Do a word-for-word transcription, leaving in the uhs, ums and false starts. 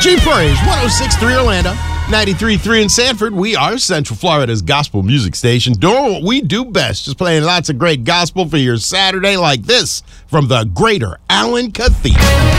G-Praise, one oh six point three Orlando, ninety-three point three in Sanford. We are Central Florida's gospel music station, doing what we do best, just playing lots of great gospel for your Saturday like this from the Greater Allen Cathedral.